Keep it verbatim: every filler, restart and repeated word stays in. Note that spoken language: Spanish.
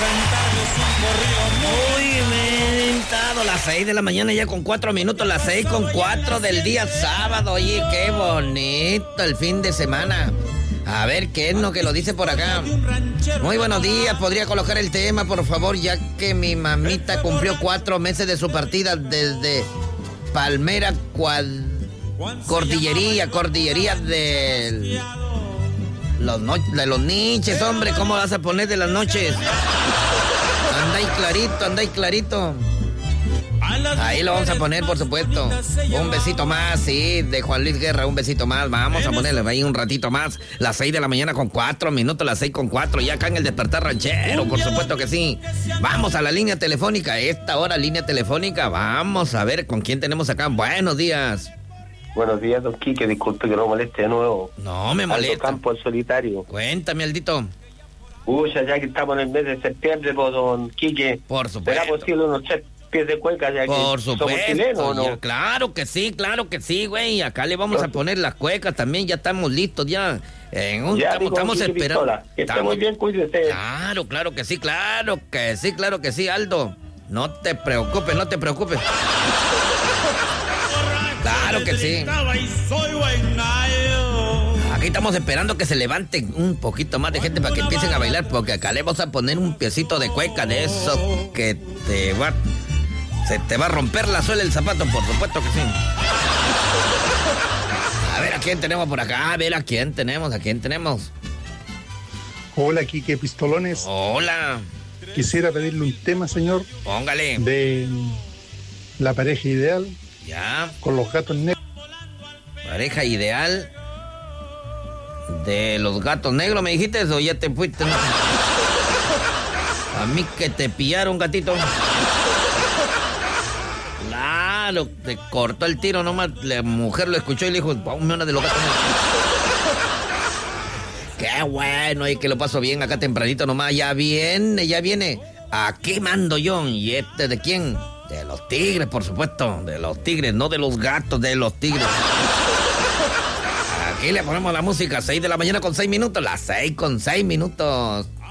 Muy mentado, las seis de la mañana ya con cuatro minutos, las seis con cuatro del día sábado. Oye, qué bonito el fin de semana. A ver, ¿qué es lo que lo dice por acá? Muy buenos días, ¿podría colocar el tema, por favor? Ya que mi mamita cumplió cuatro meses de su partida desde Palmera, Cuad... Cordillería, Cordillería de los, no... de los niches, hombre. ¿Cómo vas a poner de las noches? Andáis clarito, andáis clarito. Ahí lo vamos a poner, por supuesto. Un besito más, sí, de Juan Luis Guerra, un besito más. Vamos a ponerle ahí un ratito más. Las seis de la mañana con cuatro minutos, las seis con cuatro. Ya acá en el Despertar Ranchero, por supuesto que sí. Vamos a la línea telefónica. Esta hora, línea telefónica. Vamos a ver con quién tenemos acá. Buenos días. Buenos días, don Quique. Disculpe que lo moleste de nuevo. No, me molesta. Aldo Campo, el solitario. Cuéntame, Aldito. Uy, ya que estamos en el mes de septiembre, pues, don Quique. Por supuesto. ¿Será posible unos tres pies de cueca, ya que Por supuesto, somos chilenos, ¿o no? Ya, claro que sí, claro que sí, güey. Acá le vamos a poner las cuecas también, ya estamos listos, ya. En un, ya estamos, estamos esperando. Pistola. Que esté muy bien, cuídese. Claro, claro que sí, claro que sí, claro que sí, Aldo. No te preocupes, no te preocupes. Claro que sí. Aquí estamos esperando que se levanten un poquito más de gente para que empiecen a bailar, porque acá le vamos a poner un piecito de cueca de eso que te va... Se te va a romper la suela del zapato, por supuesto que sí. A ver a quién tenemos por acá, a ver a quién tenemos, a quién tenemos. Hola, Quique Pistolones. Hola. Quisiera pedirle un tema, señor. Póngale. De la pareja ideal. Ya. Con los gatos negros. Pareja ideal de los gatos negros, ¿me dijiste eso? Ya te fuiste, ¿no? A mí que te pillaron, gatito. Claro, te cortó el tiro nomás. La mujer lo escuchó y le dijo, ponme una de los gatos negros. Qué bueno, y que lo paso bien acá tempranito nomás. Ya viene, ya viene. Aquí mando yo. ¿Y este de quién? De los tigres, por supuesto. De los tigres, no de los gatos, de los tigres. Aquí le ponemos la música. seis de la mañana con seis minutos. Las seis con seis minutos.